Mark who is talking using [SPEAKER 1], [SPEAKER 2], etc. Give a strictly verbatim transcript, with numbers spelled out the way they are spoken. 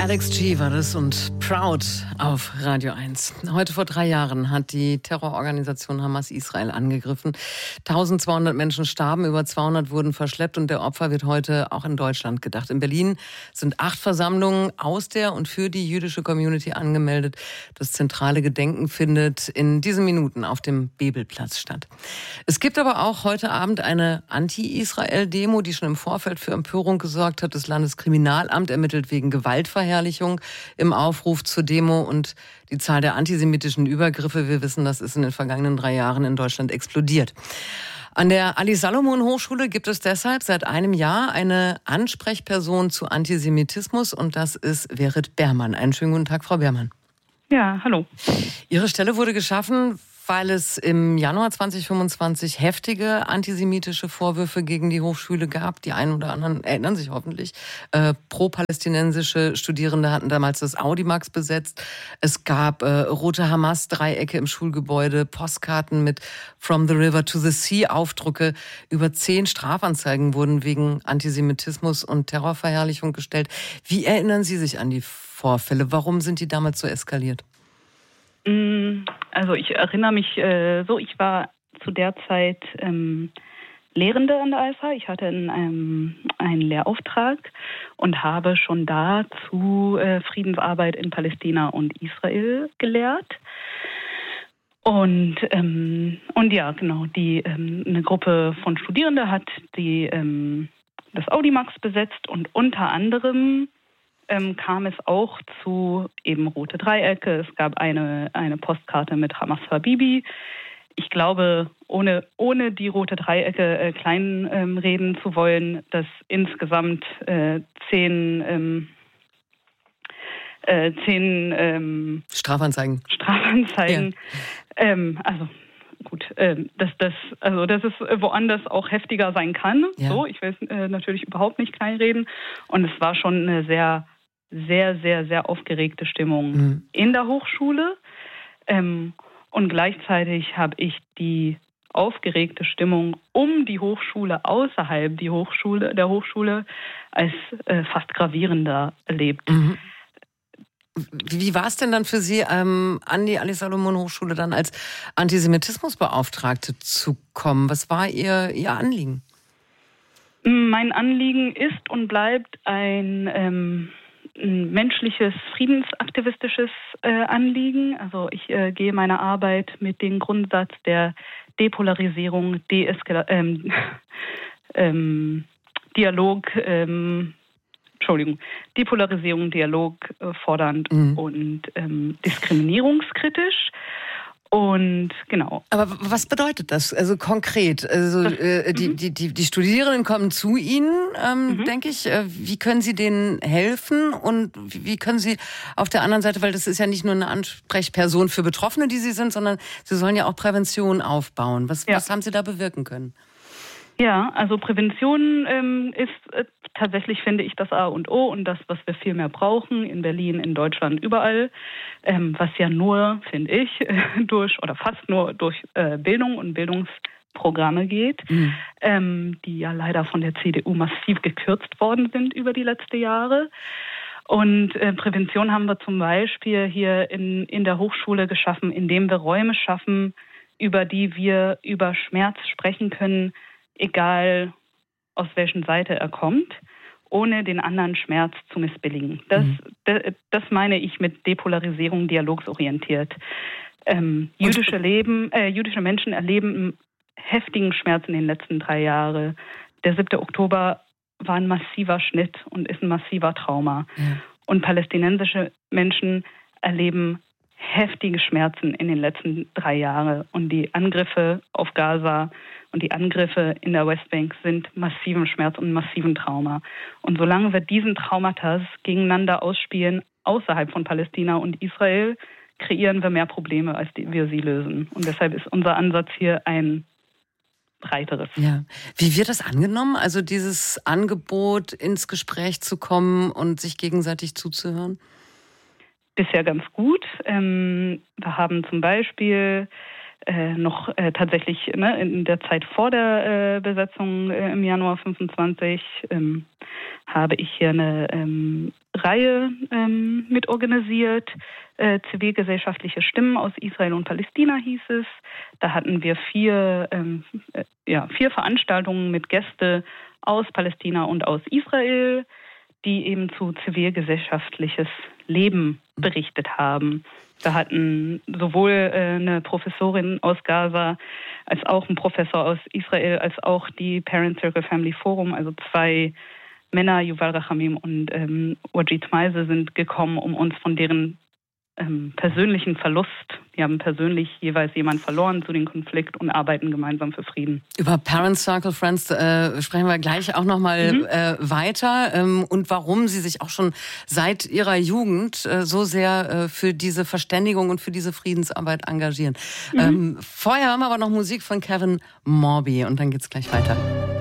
[SPEAKER 1] Alex G. war das und Proud auf Radio eins. Heute vor drei Jahren hat die Terrororganisation Hamas Israel angegriffen. eintausendzweihundert Menschen starben, über zweihundert wurden verschleppt und der Opfer wird heute auch in Deutschland gedacht. In Berlin sind acht Versammlungen aus der und für die jüdische Community angemeldet. Das zentrale Gedenken findet in diesen Minuten auf dem Bebelplatz statt. Es gibt aber auch heute Abend eine Anti-Israel-Demo, die schon im Vorfeld für Empörung gesorgt hat. Das Landeskriminalamt ermittelt wegen Gewaltverherrlichung im Aufruf zur Demo und die Zahl der antisemitischen Übergriffe, wir wissen, das ist in den vergangenen drei Jahren in Deutschland explodiert. An der Ali-Salomon-Hochschule gibt es deshalb seit einem Jahr eine Ansprechperson zu Antisemitismus und das ist Verit Behrmann. Einen schönen guten Tag, Frau Behrmann.
[SPEAKER 2] Ja, hallo.
[SPEAKER 1] Ihre Stelle wurde geschaffen, weil es im Januar zweitausendfünfundzwanzig heftige antisemitische Vorwürfe gegen die Hochschule gab. Die einen oder anderen erinnern sich hoffentlich. Äh, pro-palästinensische Studierende hatten damals das Audimax besetzt. Es gab äh, rote Hamas-Dreiecke im Schulgebäude, Postkarten mit From the River to the Sea Aufdrucke. Über zehn Strafanzeigen wurden wegen Antisemitismus und Terrorverherrlichung gestellt. Wie erinnern Sie sich an die Vorfälle? Warum sind die damals so eskaliert?
[SPEAKER 2] Also ich erinnere mich äh, so, ich war zu der Zeit ähm, Lehrende an der Alpha. Ich hatte in, ähm, einen Lehrauftrag und habe schon da zu äh, Friedensarbeit in Palästina und Israel gelehrt. Und, ähm, und ja, genau, die, ähm, eine Gruppe von Studierenden hat die, ähm, das Audimax besetzt und unter anderem Ähm, kam es auch zu eben rote Dreiecke. Es gab eine, eine Postkarte mit Hamas Habibi. Ich glaube, ohne, ohne die rote Dreiecke äh, klein ähm, reden zu wollen, dass insgesamt äh, zehn, ähm, äh, zehn ähm,
[SPEAKER 1] Strafanzeigen.
[SPEAKER 2] Strafanzeigen. Ja. Ähm, also gut, ähm, dass das, also dass es woanders auch heftiger sein kann. Ja. So, ich will äh, natürlich überhaupt nicht kleinreden. Und es war schon eine sehr sehr, sehr, sehr aufgeregte Stimmung mhm. in der Hochschule. Ähm, und gleichzeitig habe ich die aufgeregte Stimmung um die Hochschule, außerhalb die Hochschule, der Hochschule, als äh, fast gravierender erlebt.
[SPEAKER 1] Mhm. Wie war es denn dann für Sie, ähm, an die Ali-Salomon-Hochschule dann als Antisemitismusbeauftragte zu kommen? Was war Ihr, Ihr Anliegen?
[SPEAKER 2] Mein Anliegen ist und bleibt ein ähm, ein menschliches, friedensaktivistisches äh, Anliegen. Also ich äh, gehe meine Arbeit mit dem Grundsatz der Depolarisierung, Deeskala- ähm, ähm, Dialog, ähm, Entschuldigung, Depolarisierung, Dialog äh, fordernd mhm. und ähm, diskriminierungskritisch. Und genau.
[SPEAKER 1] Aber was bedeutet das? Also konkret, also das, äh, die, die, die, die Studierenden kommen zu Ihnen, ähm, mhm. denke ich. Äh, wie können Sie denen helfen und wie können Sie auf der anderen Seite, weil das ist ja nicht nur eine Ansprechperson für Betroffene, die Sie sind, sondern Sie sollen ja auch Prävention aufbauen. Was, ja. was haben Sie da bewirken können?
[SPEAKER 2] Ja, also Prävention ähm, ist äh, tatsächlich, finde ich, das A und O und das, was wir viel mehr brauchen, in Berlin, in Deutschland, überall, ähm, was ja nur, finde ich, durch oder fast nur durch äh, Bildung und Bildungsprogramme geht, mhm. ähm, die ja leider von der C D U massiv gekürzt worden sind über die letzten Jahre. Und äh, Prävention haben wir zum Beispiel hier in, in der Hochschule geschaffen, indem wir Räume schaffen, über die wir über Schmerz sprechen können, egal aus welchen Seite er kommt, ohne den anderen Schmerz zu missbilligen. Das, mhm. das, das meine ich mit Depolarisierung, dialogsorientiert. Ähm, jüdische, Leben, äh, jüdische Menschen erleben heftigen Schmerz in den letzten drei Jahren. Der siebte Oktober war ein massiver Schnitt und ist ein massiver Trauma. Mhm. Und palästinensische Menschen erleben heftige Schmerzen in den letzten drei Jahren. Und die Angriffe auf Gaza und die Angriffe in der Westbank sind massiven Schmerz und massiven Trauma. Und solange wir diesen Traumata gegeneinander ausspielen, außerhalb von Palästina und Israel, kreieren wir mehr Probleme, als die, wir sie lösen. Und deshalb ist unser Ansatz hier ein breiteres.
[SPEAKER 1] Ja. Wie wird das angenommen? Also dieses Angebot, ins Gespräch zu kommen und sich gegenseitig zuzuhören?
[SPEAKER 2] Bisher ganz gut. Ähm, wir haben zum Beispiel äh, noch äh, tatsächlich ne, in der Zeit vor der äh, Besetzung äh, im Januar fünfundzwanzig ähm, habe ich hier eine ähm, Reihe ähm, mitorganisiert. Äh, zivilgesellschaftliche Stimmen aus Israel und Palästina hieß es. Da hatten wir vier, ähm, äh, ja, vier Veranstaltungen mit Gästen aus Palästina und aus Israel, die eben zu zivilgesellschaftliches Leben berichtet haben. Da hatten sowohl äh, eine Professorin aus Gaza als auch ein Professor aus Israel, als auch die Parent Circle Family Forum, also zwei Männer, Yuval Rachamim und ähm, Wajid Meise, sind gekommen, um uns von deren ähm, persönlichen Verlust, die haben persönlich jeweils jemanden verloren zu dem Konflikt und arbeiten gemeinsam für Frieden.
[SPEAKER 1] Über Parent Circle Friends äh, sprechen wir gleich auch noch mal mhm. äh, weiter ähm, und warum Sie sich auch schon seit Ihrer Jugend äh, so sehr äh, für diese Verständigung und für diese Friedensarbeit engagieren. Mhm. Ähm, vorher haben wir aber noch Musik von Kevin Morby und dann geht's gleich weiter.